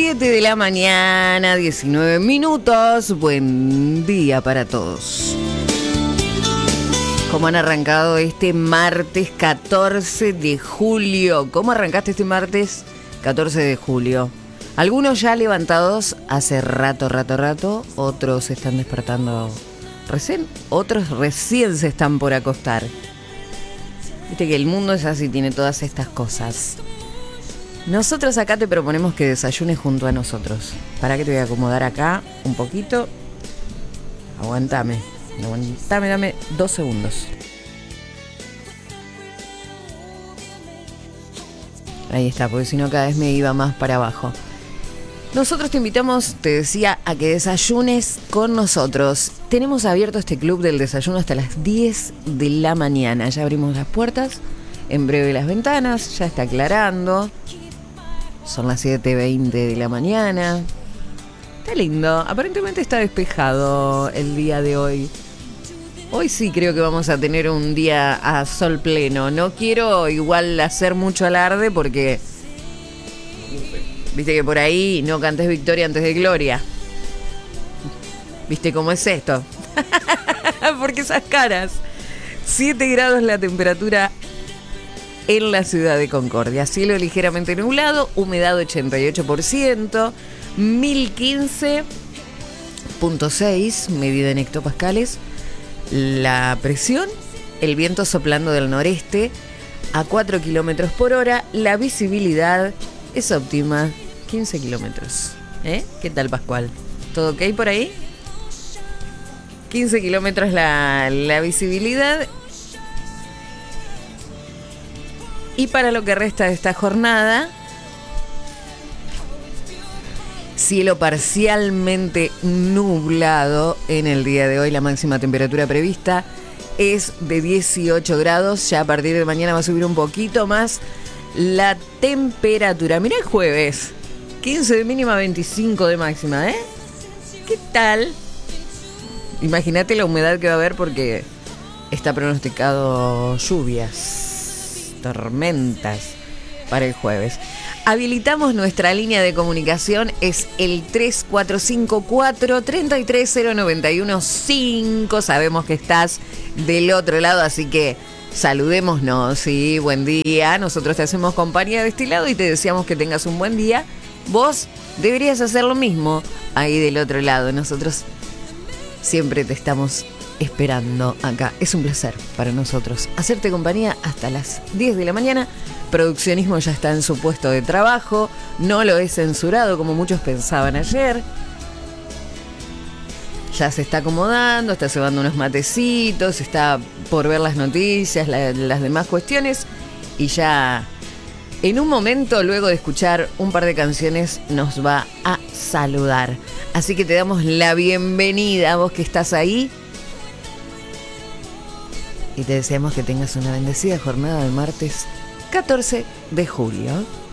7 de la mañana, 19 minutos. Buen día para todos. ¿Cómo han arrancado este martes 14 de julio? ¿Cómo arrancaste este martes 14 de julio? Algunos ya levantados hace rato. Otros están despertando recién. Otros recién se están por acostar. Viste que el mundo es así, tiene todas estas cosas. Nosotros acá te proponemos que desayunes junto a nosotros. Para que te voy a acomodar acá un poquito. Aguantame, dame 2 segundos. Ahí está, porque si no cada vez me iba más para abajo. Nosotros te invitamos, te decía, a que desayunes con nosotros. Tenemos abierto este club del desayuno hasta las 10 de la mañana. Ya abrimos las puertas, en breve las ventanas, ya está aclarando. Son las 7:20 de la mañana. Está lindo. Aparentemente está despejado el día de hoy. Hoy sí creo que vamos a tener un día a sol pleno. No quiero igual hacer mucho alarde porque... Viste que por ahí no cantes victoria antes de gloria. ¿Viste cómo es esto? Porque esas caras. 7 grados la temperatura en la ciudad de Concordia. Cielo ligeramente nublado, humedad 88%, 1015.6, medida en hectopascales. La presión, el viento soplando del noreste a 4 kilómetros por hora. La visibilidad es óptima, 15 kilómetros. ¿Qué tal, Pascual? ¿Todo ok por ahí? 15 kilómetros la visibilidad. Y para lo que resta de esta jornada, cielo parcialmente nublado en el día de hoy. La máxima temperatura prevista es de 18 grados. Ya a partir de mañana va a subir un poquito más la temperatura. Mirá el jueves, 15 de mínima, 25 de máxima, ¿Qué tal? Imagínate la humedad que va a haber porque está pronosticado lluvias, tormentas para el jueves. Habilitamos nuestra línea de comunicación, es el 3454-33091-5. Sabemos que estás del otro lado, así que saludémonos, sí, buen día. Nosotros te hacemos compañía de este lado y te deseamos que tengas un buen día. Vos deberías hacer lo mismo ahí del otro lado. Nosotros siempre te estamos esperando acá. Es un placer para nosotros hacerte compañía hasta las 10 de la mañana. Produccionismo ya está en su puesto de trabajo. No lo he censurado como muchos pensaban ayer. Ya se está acomodando, está cebando unos matecitos, está por ver las noticias, las demás cuestiones. Y ya en un momento, luego de escuchar un par de canciones, nos va a saludar. Así que te damos la bienvenida a vos que estás ahí. Y te deseamos que tengas una bendecida jornada de martes 14 de julio.